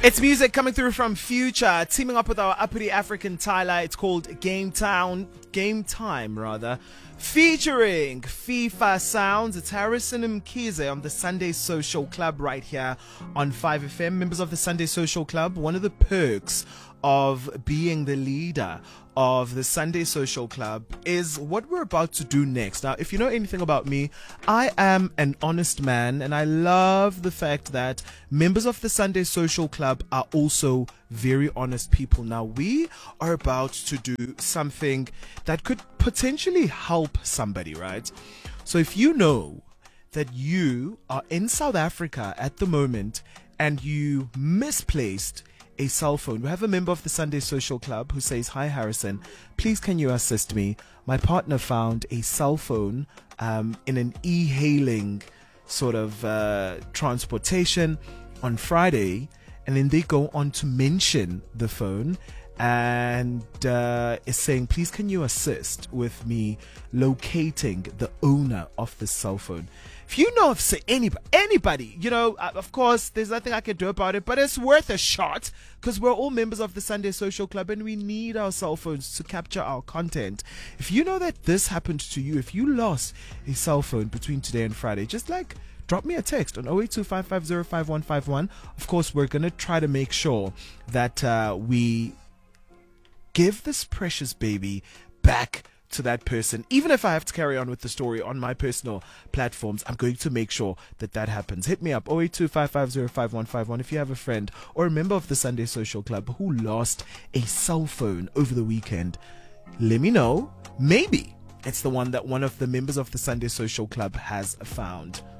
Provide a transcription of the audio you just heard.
It's music coming through from Future, teaming up with our uppity African Tyler. It's called Game Time rather, featuring FIFA Sounds. It's Harrison Mkhize on the Sunday Social Club right here on 5FM. Members of the Sunday Social Club, one of the perks of being the leader of the Sunday Social Club is what we're about to do next. Now, if you know anything about me, I am an honest man, and I love the fact that members of the Sunday Social Club are also very honest people. Now, we are about to do something that could potentially help somebody, right? So if you know that you are in South Africa at the moment and you misplaced a cell phone, we have a member of the Sunday Social Club who says, "Hi Harrison, please can you assist me? My partner found a cell phone in an e-hailing sort of transportation on Friday, and then they go on to mention the phone and is saying, please can you assist with me locating the owner of the cell phone." If you know of anybody, you know, of course, there's nothing I can do about it, but it's worth a shot because we're all members of the Sunday Social Club and we need our cell phones to capture our content. If you know that this happened to you, if you lost a cell phone between today and Friday, just like drop me a text on 0825505151. Of course, we're going to try to make sure that we give this precious baby back to that person. Even if I have to carry on with the story on my personal platforms, I'm going to make sure that that happens. Hit me up 0825505151 if you have a friend or a member of the Sunday Social Club who lost a cell phone over the weekend. Let me know. Maybe it's the one that one of the members of the Sunday Social Club has found.